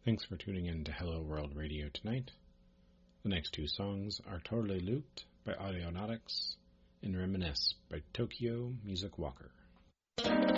Thanks for tuning in to Hello World Radio tonight. The next two songs are Totally Looped by Audionautics and Reminisce by Tokyo Music Walker.